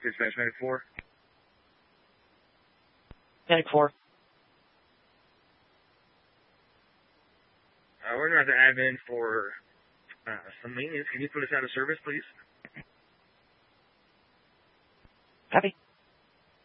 Dispatch Medic 4. Medic 4. We're going to have to add in for some maintenance. Can you put us out of service, please? Copy.